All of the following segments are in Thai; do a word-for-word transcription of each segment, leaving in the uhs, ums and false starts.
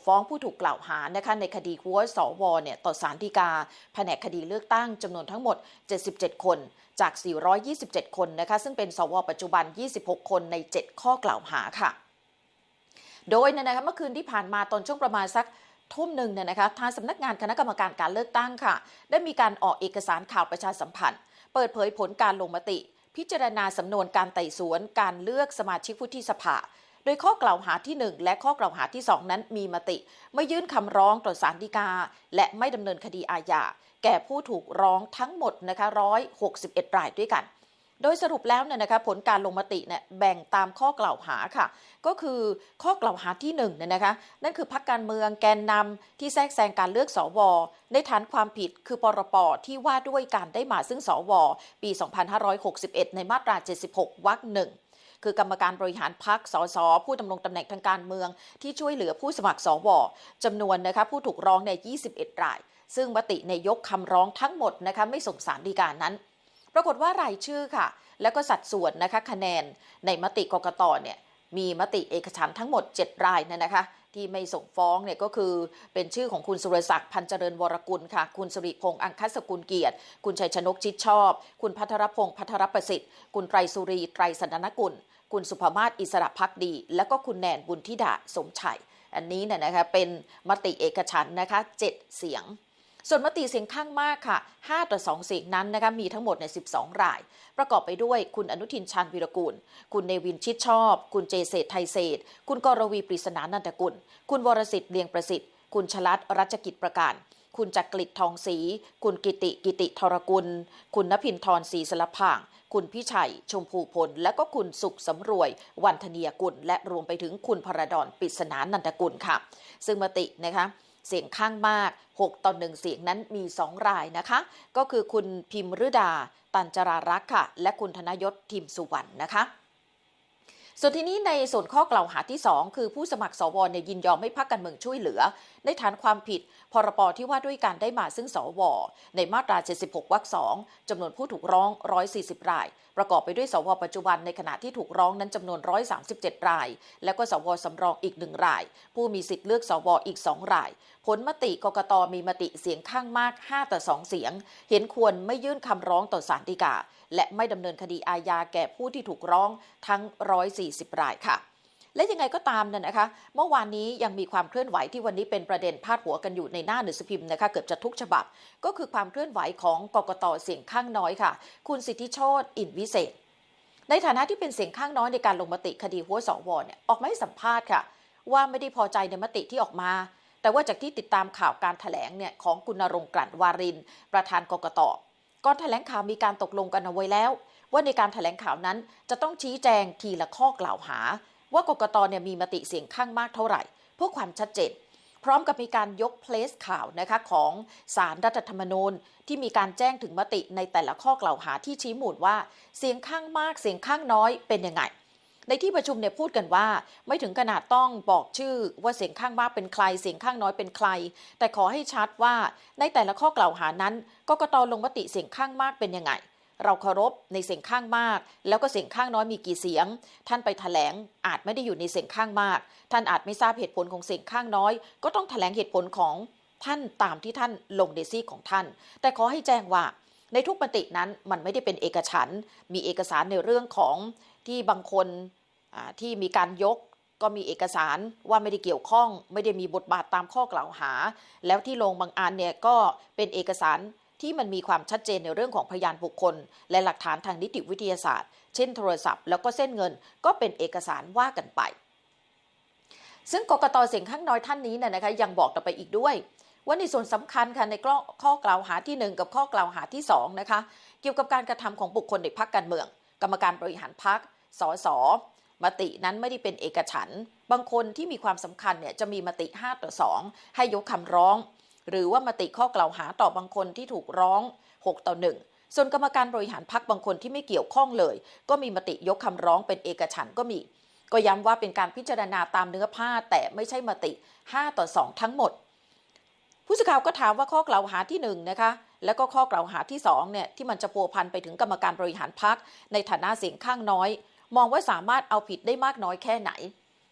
ฟ้องผู้ถูกกล่าวหานะคะในคดีหัวสวเนี่ยต่อศาลฎีกาแผนกคดีเลือกตั้งจำนวนทั้งหมดเจ็ดสิบเจ็ดคนจากสี่ร้อยยี่สิบเจ็ดคนนะคะซึ่งเป็นสวปัจจุบันยี่สิบหกคนในเจ็ดข้อกล่าวหาค่ะโดยเนี่ยนะคะเมื่อคืนที่ผ่านมาตอนช่วงประมาณสักทุ่มหนึ่งเนี่ยนะคะทางสำนักงานคณะกรรมการการเลือกตั้งค่ะได้มีการออกเอกสารข่าวประชาสัมพันธ์เปิดเผยผลการลงมติพิจารณาสำนวนการไต่สวนการเลือกสมาชิกวุฒิสภาโดยข้อกล่าวหาที่หนึ่งและข้อกล่าวหาที่สองนั้นมีมติไม่ยื่นคำร้องต่อศาลฎีกาและไม่ดำเนินคดีอาญาแก่ผู้ถูกร้องทั้งหมดนะคะหนึ่งร้อยหกสิบเอ็ดรายด้วยกันโดยสรุปแล้วเนี่ยนะคะผลการลงมติเนี่ยแบ่งตามข้อกล่าวหาค่ะก็คือข้อกล่าวหาที่หนึ่งเนี่ยนะคะนั่นคือพรรคการเมืองแกนนำที่แทรกแซงการเลือกสวในฐานความผิดคือปรปที่ว่าด้วยการได้มาซึ่งสวปีสองพันห้าร้อยหกสิบเอ็ดในมาตราเจ็ดสิบหกวรรคหนึ่งคือกรรมการบริหารพรรคสสผู้ดำรงตำแหน่งทางการเมืองที่ช่วยเหลือผู้สมัครสวจำนวนนะคะผู้ถูกร้องในยี่สิบเอ็ดรายซึ่งมติในยกคำร้องทั้งหมดนะคะไม่ส่งศาลฎีกานั้นปรากฏว่ารายชื่อค่ะแล้วก็สัดส่วนนะคะคะแนนในมติกกตเนี่ยมีมติเอกฉันท์ทั้งหมดเจ็ดรายเนี่ยนะคะที่ไม่ส่งฟ้องเนี่ยก็คือเป็นชื่อของคุณสุรศักดิ์พันเจริญวรกุลค่ะคุณสิริพงษ์อังคสกุลเกียรติคุณชัยชนกชิดชอบคุณภัทรพงษ์ภัทรประสิทธิ์คุณไตรสุรีไตรสันนกุลคุณสุภมาศอิสระภักดีและก็คุณแนนบุญธิดาสมชัยอันนี้เนี่ยนะคะเป็นมติเอกฉันท์นะคะเจ็ดเสียงส่วนมติเสียงข้างมากค่ะห้าต่อสองเสียงนั้นนะคะมีทั้งหมดในสิบสองรายประกอบไปด้วยคุณอนุทินชาญวีรกูลคุณเนวินชิดชอบคุณเจเศรษฐ์ไทยเศรษฐ์คุณกรวีปริศนานันทกุลคุณวรสิทธิ์เลียงประสิทธิ์คุณชลัดรัชกิจประการคุณจักริดทองศรีคุณกิติกิติธรกุลคุณณภินทร์ศรีสลับพางคุณพิชัยชมพูพลและก็คุณสุขสำรวยวันธเนียกุลและรวมไปถึงคุณพระดอนปริศนานันทกุลค่ะซึ่งมตินะคะเสียงข้างมากหกต่อหนึ่งเสียงนั้นมีสองรายนะคะก็คือคุณพิมฤดาตันจรารักษ์ค่ะและคุณธนยศทิมสุวรรณนะคะส่วนทีนี้ในส่วนข้อกล่าวหาที่สองคือผู้สมัครสวเนี่ยยินยอมให้พรรคการเมืองช่วยเหลือในฐานความผิดพรบที่ว่าด้วยการได้มาซึ่งสวในมาตราเจ็ดสิบหกวรรคสองจำนวนผู้ถูกร้องหนึ่งร้อยสี่สิบรายประกอบไปด้วยสวปัจจุบันในขณะที่ถูกร้องนั้นจำนวนหนึ่งร้อยสามสิบเจ็ดรายแล้วก็สวสำรองอีกหนึ่งรายผู้มีสิทธิ์เลือกสวอีกสองรายผลมติกกตมีมติเสียงข้างมากห้าต่อสองเสียงเห็นควรไม่ยื่นคำร้องต่อศาลฎีกาและไม่ดำเนินคดีอาญาแก่ผู้ที่ถูกร้องทั้งหนึ่งร้อยสี่สิบรายค่ะและยังไงก็ตามเนี่ยนะคะเมื่อวานนี้ยังมีความเคลื่อนไหวที่วันนี้เป็นประเด็นพาดหัวกันอยู่ในหน้าหนังสือพิมพ์นะคะเกือบจะทุกฉบับก็คือความเคลื่อนไหวของกกตเสียงข้างน้อยค่ะคุณสิทธิโชติอินวิเศษในฐานะที่เป็นเสียงข้างน้อยในการลงมติคดีหัวสวเนี่ยออกมาให้สัมภาษณ์ค่ะว่าไม่ได้พอใจในมติที่ออกมาแต่ว่าจากที่ติดตามข่าวการแถลงเนี่ยของคุณณรงค์กลั่นวารินประธานกกตก่อนแถลงข่าวมีการตกลงกันเอาไว้แล้วว่าในการแถลงข่าวนั้นจะต้องชี้แจงทีละข้อกล่าวหาว่ากกตเนี่ยมีมติเสียงข้างมากเท่าไหร่เพื่อความชัดเจนพร้อมกับมีการยกเพลสข่าวนะคะของศาลรัฐธรรมนูญที่มีการแจ้งถึงมติในแต่ละข้อกล่าวหาที่ชี้มูลว่าเสียงข้างมากเสียงข้างน้อยเป็นยังไงในที่ประชุมเนี่ยพูดกันว่าไม่ถึงขนาดต้องบอกชื่อว่าเสียงข้างมากเป็นใครเสียงข้างน้อยเป็นใครแต่ขอให้ชัดว่าในแต่ละข้อกล่าวหานั้นกกตลงมติเสียงข้างมากเป็นยังไงเราเคารพในเสียงข้างมากแล้วก็เสียงข้างน้อยมีกี่เสียงท่านไปแถลงอาจไม่ได้อยู่ในเสียงข้างมากท่านอาจไม่ทราบเหตุผลของเสียงข้างน้อยก็ต้องแถลงเหตุผลของท่านตามที่ท่านลงในซีกของท่านแต่ขอให้แจ้งว่าในทุกมตินั้นมันไม่ได้เป็นเอกฉันท์มีเอกสารในเรื่องของที่บางคนที่มีการยกก็มีเอกสารว่าไม่ได้เกี่ยวข้องไม่ได้มีบทบาทตามข้อกล่าวหาแล้วที่ลงบางอันเนี่ยก็เป็นเอกสารที่มันมีความชัดเจนในเรื่องของพยานบุคคลและหลักฐานทางนิติวิทยาศาสตร์เช่นโทรศัพท์แล้วก็เส้นเงินก็เป็นเอกสารว่ากันไปซึ่งกกตเสียงข้างน้อยท่านนี้เนี่ยนะคะยังบอกต่อไปอีกด้วยว่าในส่วนสำคัญค่ะในข้อกล่าวหาที่หนึ่งกับข้อกล่าวหาที่สองนะคะเกี่ยวกับการกระทำของบุคคลในพรรคการเมืองกรรมการบริหารพรรคสสมตินั้นไม่ได้เป็นเอกฉันท์บางคนที่มีความสำคัญเนี่ยจะมีมติห้าต่อสองให้ยกคำร้องหรือว่ามติข้อกล่าวหาต่อบางคนที่ถูกร้องหกต่อหนึ่งส่วนกรรมการบริหารพรรคบางคนที่ไม่เกี่ยวข้องเลยก็มีมติยกคำร้องเป็นเอกฉันท์ก็มีก็ย้ำว่าเป็นการพิจารณาตามเนื้อผ้าแต่ไม่ใช่มติห้าต่อสองทั้งหมดผู้สื่อข่าวก็ถามว่าข้อกล่าวหาที่หนึ่งนะคะแล้วก็ข้อกล่าวหาที่สองเนี่ยที่มันจะพัวพันไปถึงกรรมการบริหารพรรคในฐานะเสียงข้างน้อยมองว่าสามารถเอาผิดได้มากน้อยแค่ไหน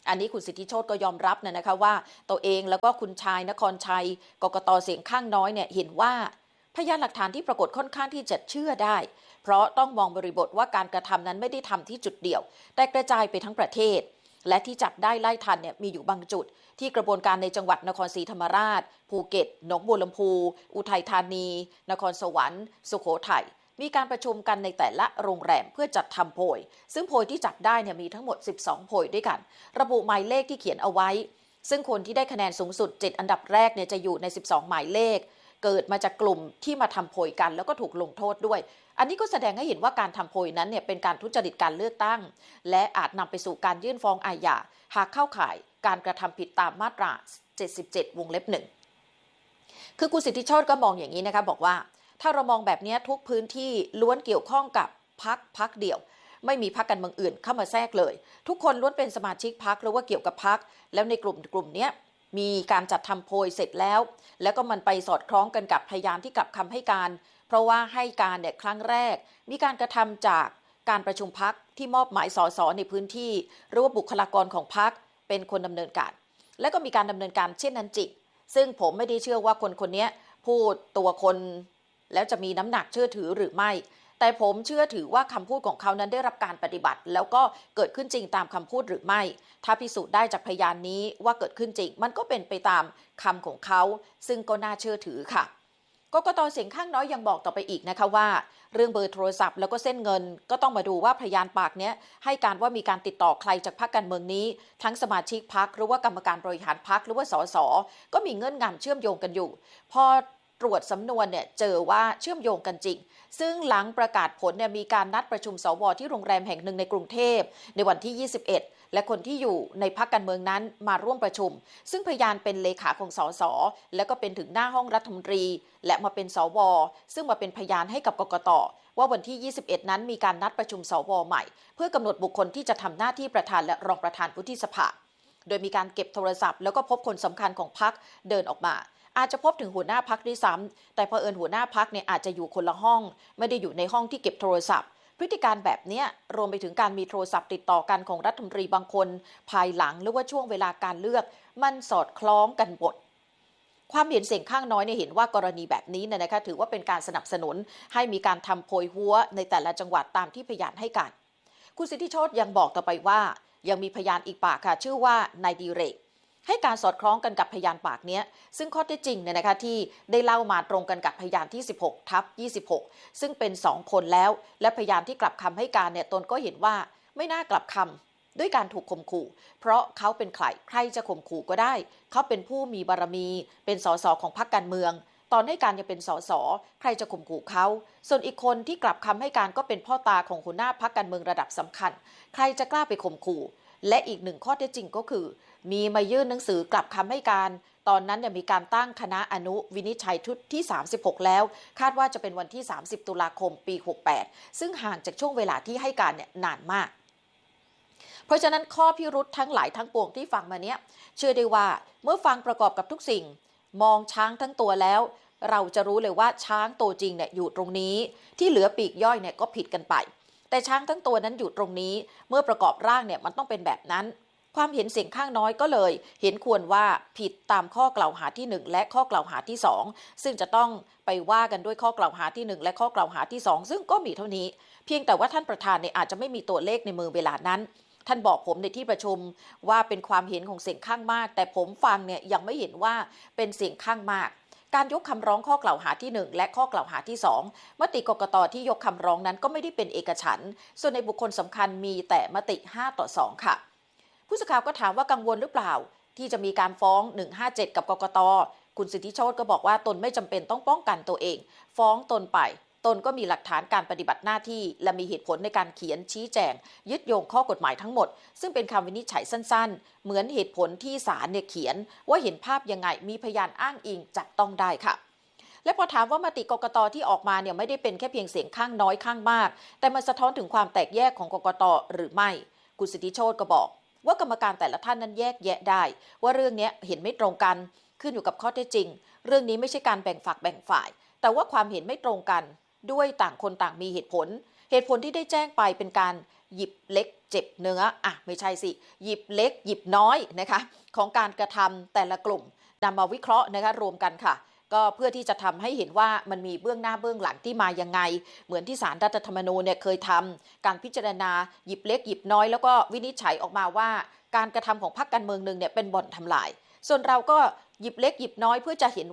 อันนี้คุณสิทธิโชติก็ยอมรับนะนะคะว่าตัวเองแล้วก็คุณชายนครชัยกกต.เสียงข้างน้อยเนี่ยเห็นว่าพยานหลักฐานที่ปรากฏค่อนข้างที่จะเชื่อได้เพราะต้องมองบริบทว่าการกระทำนั้นไม่ได้ทำที่จุดเดียวแต่กระจายไปทั้งประเทศและที่จับได้ไล่ทันเนี่ยมีอยู่บางจุดที่กระบวนการในจังหวัดนครศรีธรรมราชภูเก็ตหนองบัวลำพูอุทัยธานีนครสวรรค์สุโขทัยมีการประชุมกันในแต่ละโรงแรมเพื่อจัดทำโพยซึ่งโพยที่จัดได้เนี่ยมีทั้งหมดสิบสองโพยด้วยกันระบุหมายเลขที่เขียนเอาไว้ซึ่งคนที่ได้คะแนนสูงสุดเจ็ดอันดับแรกเนี่ยจะอยู่ในสิบสองหมายเลขเกิดมาจากกลุ่มที่มาทำโพยกันแล้วก็ถูกลงโทษด้วยอันนี้ก็แสดงให้เห็นว่าการทำโพยนั้นเนี่ยเป็นการทุจริตการเลือกตั้งและอาจนำไปสู่การยื่นฟ้องอาญาหากเข้าข่ายการกระทำผิดตามมาตราเจ็ดสิบเจ็ดวงเล็บหนึ่งคือคุณสิทธิโชติก็มองอย่างนี้นะคะบอกว่าถ้าเรามองแบบนี้ทุกพื้นที่ล้วนเกี่ยวข้องกับพรรคพรรคเดียวไม่มีพรรคการเมืองอื่นเข้ามาแทรกเลยทุกคนล้วนเป็นสมาชิกพรรคหรือว่าเกี่ยวกับพรรคแล้วในกลุ่มกลุ่มนี้มีการจัดทำโพยเสร็จแล้วแล้วก็มันไปสอดคล้องกันกับพยานที่กลับคำให้การเพราะว่าให้การเนี่ยครั้งแรกมีการกระทำจากการประชุมพรรคที่มอบหมายสสในพื้นที่หรือว่าบุคลากรของพรรคเป็นคนดำเนินการและก็มีการดำเนินการเช่นนั้นจริงซึ่งผมไม่ได้เชื่อว่าคนคนนี้พูดตัวคนแล้วจะมีน้ำหนักเชื่อถือหรือไม่แต่ผมเชื่อถือว่าคำพูดของเขานั้นได้รับการปฏิบัติแล้วก็เกิดขึ้นจริงตามคำพูดหรือไม่ถ้าพิสูจน์ได้จากพยานนี้ว่าเกิดขึ้นจริงมันก็เป็นไปตามคำของเขาซึ่งก็น่าเชื่อถือค่ะกกต.เสียงข้างน้อยยังบอกต่อไปอีกนะคะว่าเรื่องเบอร์โทรศัพท์แล้วก็เส้นเงินก็ต้องมาดูว่าพยานปากเนี้ยให้การว่ามีการติดต่อใครจากพรรคการเมืองนี้ทั้งสมาชิกพรรคหรือว่ากรรมการบริหารพรรคหรือว่าสสก็มีเงื่อนงำเชื่อมโยงกันอยู่พอตรวจสำนวนเนี่ยเจอว่าเชื่อมโยงกันจริงซึ่งหลังประกาศผลเนี่ยมีการนัดประชุมสวที่โรงแรมแห่งหนึ่งในกรุงเทพในวันที่ยี่สิบเอ็ดและคนที่อยู่ในพรรคการเมืองนั้นมาร่วมประชุมซึ่งพยานเป็นเลขาของสสและก็เป็นถึงหน้าห้องรัฐมนตรีและมาเป็นสวซึ่งมาเป็นพยานให้กับกกต.ว่าวันที่ยี่สิบเอ็ดนั้นมีการนัดประชุมสวใหม่เพื่อกำหนดบุคคลที่จะทำหน้าที่ประธานและรองประธานวุฒิสภาโดยมีการเก็บโทรศัพท์แล้วก็พบคนสำคัญของพรรคเดินออกมาอาจจะพบถึงหัวหน้าพรรคด้วยซ้ำแต่เผอิญหัวหน้าพรรคเนี่ยอาจจะอยู่คนละห้องไม่ได้อยู่ในห้องที่เก็บโทรศัพท์พฤติการแบบนี้รวมไปถึงการมีโทรศัพท์ติดต่อกันของรัฐมนตรีบางคนภายหลังหรือว่าช่วงเวลาการเลือกมันสอดคล้องกันหมดความเห็นเสียงข้างน้อยเนี่ยเห็นว่ากรณีแบบนี้เนี่ยนะคะถือว่าเป็นการสนับสนุนให้มีการทำโพยหัวในแต่ละจังหวัดตามที่พยานให้การคุณสิทธิโชติยังบอกต่อไปว่ายังมีพยานอีกปากค่ะชื่อว่านายดิเรกให้การสอดคล้องกันกับพยานปากนี้ซึ่งข้อเท็จจริงเนี่ยนะคะที่ได้เล่ามาตรงกันกับพยานที่สิบหกทับยี่สิบหกซึ่งเป็นสองคนแล้วและพยานที่กลับคำให้การเนี่ยตนก็เห็นว่าไม่น่ากลับคำด้วยการถูกข่มขู่เพราะเขาเป็นใครใครจะข่มขู่ก็ได้เขาเป็นผู้มีบารมีเป็นสสของพรรคการเมืองตอนให้การยังเป็นสสใครจะข่มขู่เขาส่วนอีกคนที่กลับคำให้การก็เป็นพ่อตาของหัวหน้าพรรคการเมืองระดับสำคัญใครจะกล้าไปข่มขู่และอีกหนึ่งข้อเท็จจริงก็คือมีมายื่นหนังสือกลับคำให้การตอนนั้นเนี่ยมีการตั้งคณะอนุวินิจฉัยชุดที่สามสิบหกแล้วคาดว่าจะเป็นวันที่สามสิบตุลาคมปีหกแปดซึ่งห่างจากช่วงเวลาที่ให้การเนี่ยนานมากเพราะฉะนั้นข้อพิรุธทั้งหลายทั้งปวงที่ฟังมาเนี้ยเชื่อได้ว่าเมื่อฟังประกอบกับทุกสิ่งมองช้างทั้งตัวแล้วเราจะรู้เลยว่าช้างตัวจริงเนี่ยอยู่ตรงนี้ที่เหลือปีกย่อยเนี่ยก็ผิดกันไปแต่ช้างทั้งตัวนั้นอยู่ตรงนี้เมื่อประกอบร่างเนี่ยมันต้องเป็นแบบนั้นความเห็นเสียงข้างน้อยก็เลยเห็นควรว่าผิดตามข้อกล่าวหาที่หนึ่งและข้อกล่าวหาที่สองซึ่งจะต้องไปว่ากันด้วยข้อกล่าวหาที่หนึ่งและข้อกล่าวหาที่สองซึ่งก็มีเท่านี้เพียงแต่ว่าท่านประธานเนี่ยอาจจะไม่มีตัวเลขในมือเวลานั้นท่านบอกผมในที่ประชุมว่าเป็นความเห็นของเสียงข้างมากแต่ผมฟังเนี่ยยังไม่เห็นว่าเป็นเสียงข้างมากการยกคำร้องข้อกล่าวหาที่หนึ่งและข้อกล่าวหาที่สองมติกกต.ที่ยกคำร้องนั้นก็ไม่ได้เป็นเอกฉันท์ส่วนในบุคคลสำคัญมีแต่มติห้าต่อสองค่ะผู้สื่อข่าวก็ถามว่ากังวลหรือเปล่าที่จะมีการฟ้องหนึ่งห้าเจ็ดกับกกต.คุณสิทธิโชติก็บอกว่าตนไม่จำเป็นต้องป้องกันตัวเองฟ้องตนไปตนก็มีหลักฐานการปฏิบัติหน้าที่และมีเหตุผลในการเขียนชี้แจงยึดโยงข้อกฎหมายทั้งหมดซึ่งเป็นคำวินิจฉัยสั้นๆเหมือนเหตุผลที่ศาลเนี่ยเขียนว่าเห็นภาพยังไงมีพยานอ้างอิงจับต้องได้ค่ะและพอถามว่ามติกกต.ที่ออกมาเนี่ยไม่ได้เป็นแค่เพียงเสียงข้างน้อยข้างมากแต่มันสะท้อนถึงความแตกแยกของกกต.หรือไม่คุณสิทธิโชติก็บอกว่ากรรมการแต่ละท่านนั้นแยกแยะได้ว่าเรื่องนี้เห็นไม่ตรงกันขึ้นอยู่กับข้อเท็จจริงเรื่องนี้ไม่ใช่การแบ่งฝักแบ่งฝ่ายแต่ว่าความเห็นไม่ตรงกันด้วยต่างคนต่างมีเหตุผลเหตุผลที่ได้แจ้งไปเป็นการหยิบเล็กเจ็บเนื้ออ่ะไม่ใช่สิหยิบเล็กหยิบน้อยนะคะของการกระทำแต่ละกลุ่มนำมาวิเคราะห์นะคะรวมกันค่ะก็เพื่อที่จะทำให้เห็นว่ามันมีเบื้องหน้าเบื้องหลังที่มายังไงเหมือนที่ศาลรัฐธรรมนูญเนี่ยเคยทำการพิจารณาหยิบเล็กหยิบน้อยแล้วก็วินิจฉัยออกมาว่าการกระทำของพรรคการเมืองหนึ่งเนี่ยเป็นบ่อนทำลายส่วนเราก็หยิบเล็กหยิบน้อยเพื่อจะเห็น